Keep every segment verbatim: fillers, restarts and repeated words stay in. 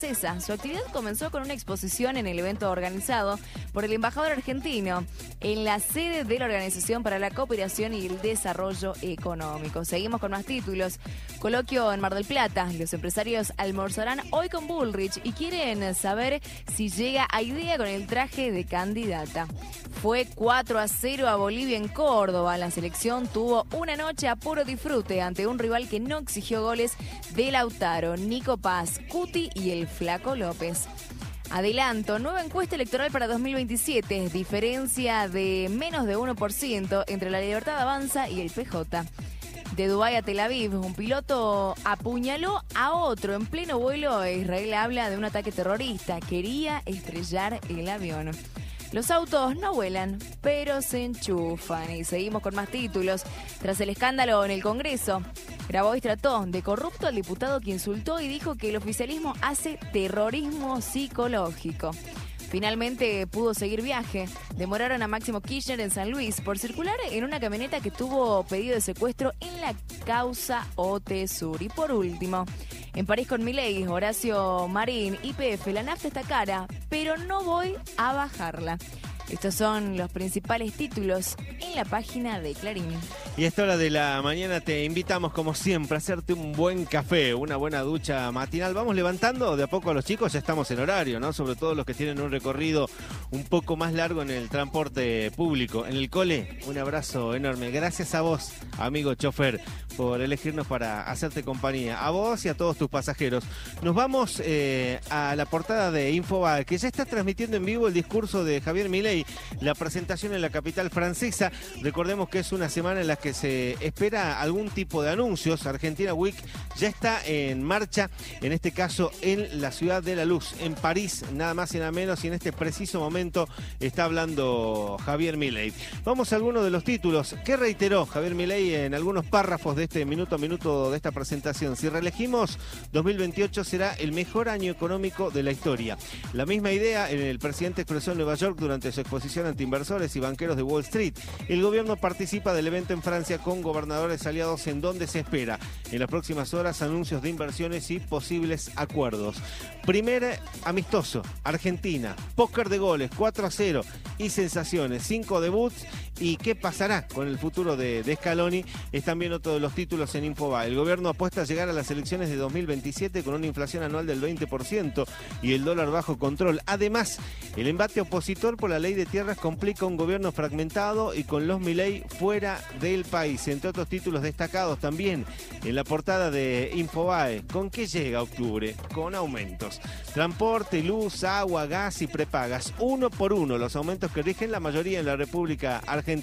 César. Su actividad comenzó con una exposición en el evento organizado por el embajador argentino en la sede de la Organización para la Cooperación y el Desarrollo Económico. Seguimos con más títulos. Coloquio en Mar del Plata. Los empresarios almorzarán hoy con Bullrich y quieren saber si llega a idea con el traje de candidata. Fue cuatro a cero a Bolivia en Córdoba. La selección tuvo una noche a puro disfrute ante un rival que no exigió goles de Lautaro, Nico Paz, Cuti y el Flaco López. Adelanto, nueva encuesta electoral para dos mil veintisiete, diferencia de menos de uno por ciento entre la Libertad Avanza y el P J. De Dubái a Tel Aviv, un piloto apuñaló a otro en pleno vuelo. Israel habla de un ataque terrorista, quería estrellar el avión. Los autos no vuelan, pero se enchufan. Y seguimos con más títulos. Tras el escándalo en el Congreso, Grabois trató de corrupto al diputado que insultó y dijo que el oficialismo hace terrorismo psicológico. Finalmente pudo seguir viaje. Demoraron a Máximo Kirchner en San Luis por circular en una camioneta que tuvo pedido de secuestro en la causa O T Sur. Y por último, en París con Milei, Horacio Marín, Y P F, la nafta está cara, pero no voy a bajarla. Estos son los principales títulos en la página de Clarín. Y a esta hora de la mañana te invitamos, como siempre, a hacerte un buen café, una buena ducha matinal. Vamos levantando de a poco a los chicos, ya estamos en horario, ¿no? Sobre todo los que tienen un recorrido un poco más largo en el transporte público. En el cole, un abrazo enorme. Gracias a vos, amigo chofer, por elegirnos para hacerte compañía. A vos y a todos tus pasajeros. Nos vamos eh, a la portada de Infobae, que ya está transmitiendo en vivo el discurso de Javier Milei, la presentación en la capital francesa. Recordemos que es una semana en la que se espera algún tipo de anuncios. Argentina Week ya está en marcha, en este caso en la Ciudad de la Luz, en París, nada más y nada menos, y en este preciso momento está hablando Javier Milei. Vamos a algunos de los títulos que reiteró Javier Milei en algunos párrafos de este minuto a minuto de esta presentación. Si reelegimos, dos mil veintiocho será el mejor año económico de la historia. La misma idea el presidente expresó en Nueva York durante su exposición ante inversores y banqueros de Wall Street. El gobierno participa del evento en Francia con gobernadores aliados, en donde se espera en las próximas horas anuncios de inversiones y posibles acuerdos. Primer amistoso, Argentina, póker de goles, cuatro a cero y sensaciones, cinco debuts. ¿Y qué pasará con el futuro de, de Scaloni? Es también otro de los títulos en Infobae. El gobierno apuesta a llegar a las elecciones de dos mil veintisiete con una inflación anual del veinte por ciento y el dólar bajo control. Además, el embate opositor por la ley de tierras complica un gobierno fragmentado y con los Milei fuera del país. Entre otros títulos destacados también en la portada de Infobae. ¿Con qué llega octubre? Con aumentos. Transporte, luz, agua, gas y prepagas. Uno por uno los aumentos que rigen la mayoría en la República Argentina.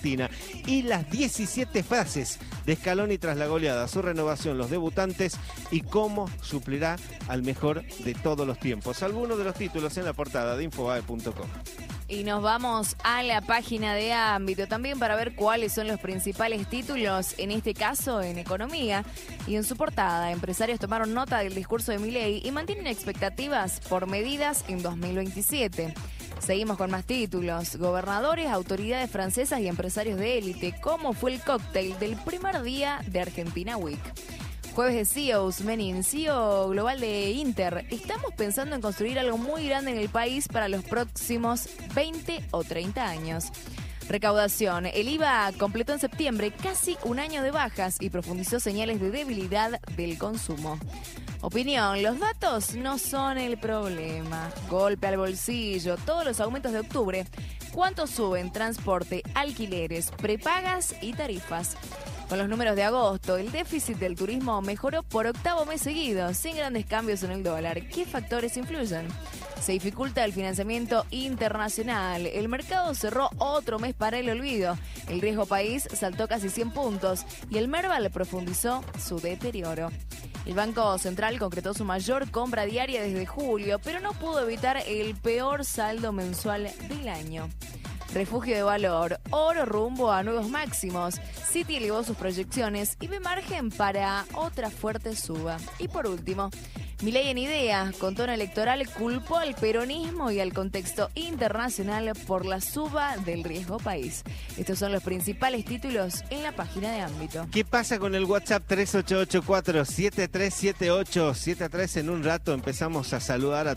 Y las diecisiete frases de Scaloni tras la goleada, su renovación, los debutantes y cómo suplirá al mejor de todos los tiempos. Algunos de los títulos en la portada de Infobae punto com. Y nos vamos a la página de Ámbito también para ver cuáles son los principales títulos, en este caso en economía. Y en su portada, empresarios tomaron nota del discurso de Milei y mantienen expectativas por medidas en dos mil veintisiete. Seguimos con más títulos. Gobernadores, autoridades francesas y empresarios de élite. ¿Cómo fue el cóctel del primer día de Argentina Week? Jueves de C E Os, Menin, C E O global de Inter. Estamos pensando en construir algo muy grande en el país para los próximos veinte o treinta años. Recaudación. El I V A completó en septiembre casi un año de bajas y profundizó señales de debilidad del consumo. Opinión, los datos no son el problema. Golpe al bolsillo, todos los aumentos de octubre. ¿Cuánto suben? Transporte, alquileres, prepagas y tarifas. Con los números de agosto, el déficit del turismo mejoró por octavo mes seguido, sin grandes cambios en el dólar. ¿Qué factores influyen? Se dificulta el financiamiento internacional. El mercado cerró otro mes para el olvido. El riesgo país saltó casi cien puntos y el Merval profundizó su deterioro. El Banco Central concretó su mayor compra diaria desde julio, pero no pudo evitar el peor saldo mensual del año. Refugio de valor, oro rumbo a nuevos máximos. Citi elevó sus proyecciones y ve margen para otra fuerte suba. Y por último, Milei en Idea, con tono electoral, culpó al peronismo y al contexto internacional por la suba del riesgo país. Estos son los principales títulos en la página de Ámbito. ¿Qué pasa con el WhatsApp tres ocho ocho cuatro siete tres siete ocho siete tres? En un rato empezamos a saludar a